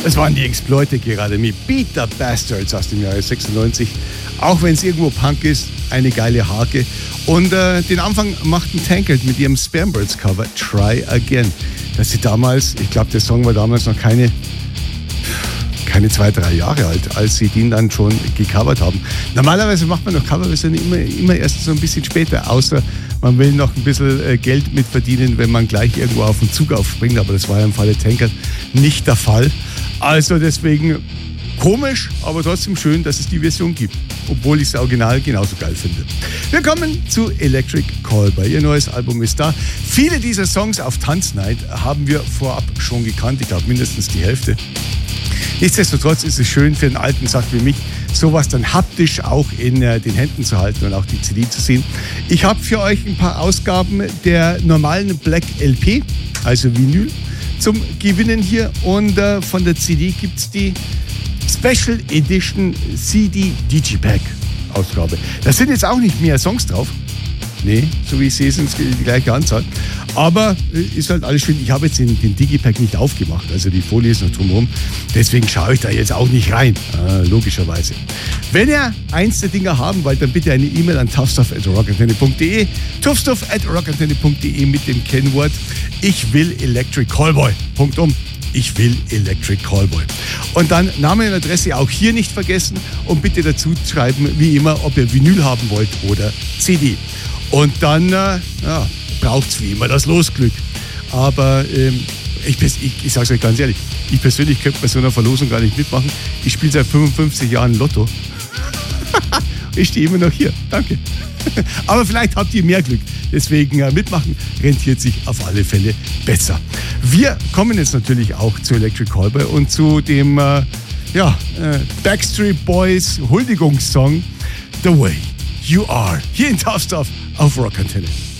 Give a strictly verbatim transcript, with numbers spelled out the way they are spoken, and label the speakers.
Speaker 1: Das waren die Exploiter gerade mit Beat the Bastards aus dem Jahre sechsundneunzig. Auch wenn es irgendwo Punk ist, eine geile Hake. Und äh, den Anfang machten Tankard mit ihrem Spambirds Cover Try Again. Dass sie damals, ich glaube, der Song war damals noch keine, keine zwei, drei Jahre alt, als sie den dann schon gecovert haben. Normalerweise macht man noch Coverversionen immer, immer erst so ein bisschen später, außer man will noch ein bisschen äh, Geld mit verdienen, wenn man gleich irgendwo auf den Zug aufspringt. Aber das war ja im Falle Tankard nicht der Fall. Also deswegen komisch, aber trotzdem schön, dass es die Version gibt. Obwohl ich das Original genauso geil finde. Wir kommen zu Electric Callboy. Ihr neues Album ist da. Viele dieser Songs auf Tanznight haben wir vorab schon gekannt. Ich glaube mindestens die Hälfte. Nichtsdestotrotz ist es schön für einen alten Sack wie mich, sowas dann haptisch auch in äh, den Händen zu halten und auch die C D zu sehen. Ich habe für euch ein paar Ausgaben der normalen Black L P, also Vinyl, zum Gewinnen hier. Und äh, von der C D gibt es die Special Edition C D Digipack Ausgabe. Da sind jetzt auch nicht mehr Songs drauf. Nee, so wie ich sehe, sind es die gleiche Anzahl. Aber äh, ist halt alles schön. Ich habe jetzt den, den Digipack nicht aufgemacht, also die Folie ist noch drumherum. Deswegen schaue ich da jetzt auch nicht rein, äh, logischerweise. Wenn ihr eins der Dinger haben wollt, dann bitte eine E-Mail an toughstuff at rockantenne punkt de, toughstuff at rockantenne punkt de mit dem Kennwort Ich will Electric Callboy. Punktum. Ich will Electric Callboy. Und dann Name und Adresse auch hier nicht vergessen und bitte dazu schreiben, wie immer, ob ihr Vinyl haben wollt oder C D. Und dann äh, ja, braucht es wie immer das Losglück. Aber ähm, ich, ich, ich sage es euch ganz ehrlich, ich persönlich könnte bei so einer Verlosung gar nicht mitmachen. Ich spiele seit fünfundfünfzig Jahren Lotto. Ich stehe immer noch hier. Danke. Aber vielleicht habt ihr mehr Glück. Deswegen äh, mitmachen rentiert sich auf alle Fälle besser. Wir kommen jetzt natürlich auch zu Electric Callboy und zu dem äh, ja, äh, Backstreet Boys Huldigungssong The Way You Are. Hier in Tough Stuff auf Rockantenne.